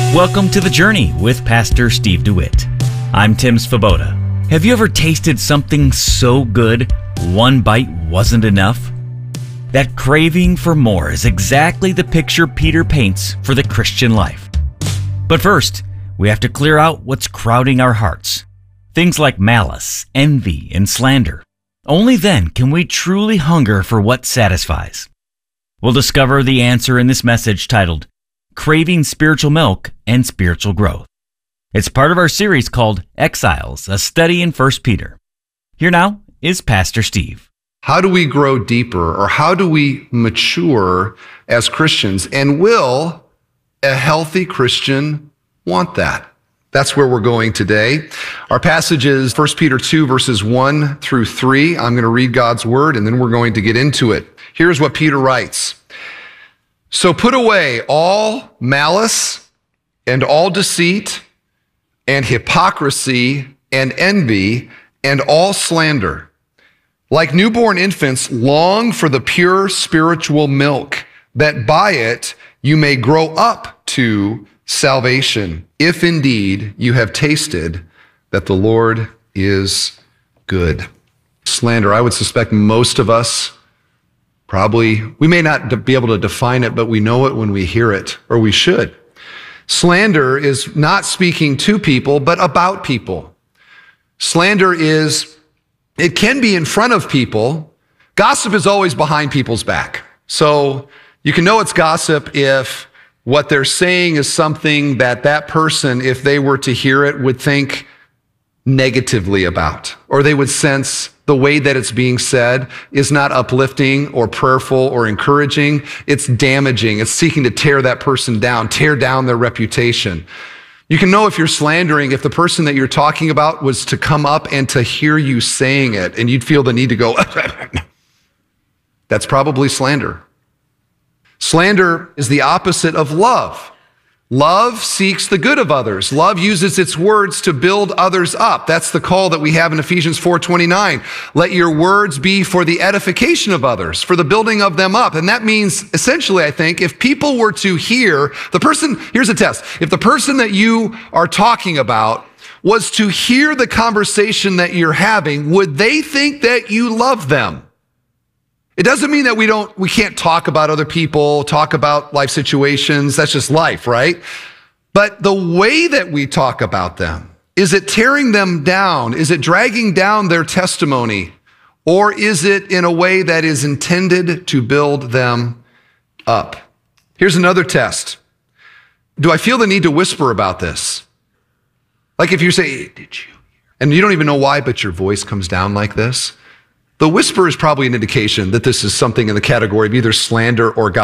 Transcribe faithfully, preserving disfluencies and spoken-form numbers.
Welcome to The Journey with Pastor Steve DeWitt. I'm Tim Svoboda. Have you ever tasted something so good, one bite wasn't enough? That craving for more is exactly the picture Peter paints for the Christian life. But first, we have to clear out what's crowding our hearts. Things like malice, envy, and slander. Only then can we truly hunger for what satisfies. We'll discover the answer in this message titled, Craving Spiritual Milk and Spiritual Growth. It's part of our series called Exiles, a study in First Peter. Here now is Pastor Steve. How do we grow deeper, or how do we mature as Christians? And will a healthy Christian want that? That's where we're going today. Our passage is First Peter two, verses one through three. I'm going to read God's word, and then we're going to get into it. Here's what Peter writes. So put away all malice and all deceit and hypocrisy and envy and all slander. Like newborn infants, long for the pure spiritual milk, that by it you may grow up to salvation, if indeed you have tasted that the Lord is good. Slander, I would suspect most of us probably, we may not be able to define it, but we know it when we hear it, or we should. Slander is not speaking to people, but about people. Slander is, it can be in front of people. Gossip is always behind people's back. So you can know it's gossip if what they're saying is something that that person, if they were to hear it, would think negatively about, or they would sense the way that it's being said is not uplifting or prayerful or encouraging. It's damaging. It's seeking to tear that person down, tear down their reputation. You can know if you're slandering, if the person that you're talking about was to come up and to hear you saying it, and you'd feel the need to go, that's probably slander. Slander is the opposite of love. Love seeks the good of others. Love uses its words to build others up. That's the call that we have in Ephesians four twenty-nine. Let your words be for the edification of others, for the building of them up. And that means, essentially, I think, if people were to hear, the person, here's a test. If the person that you are talking about was to hear the conversation that you're having, would they think that you love them? It doesn't mean that we don't, we can't talk about other people, talk about life situations. That's just life, right? But the way that we talk about them, is it tearing them down? Is it dragging down their testimony? Or is it in a way that is intended to build them up? Here's another test. Do I feel the need to whisper about this? Like if you say, did you? And you don't even know why, but your voice comes down like this. The whisper is probably an indication that this is something in the category of either slander or gossip.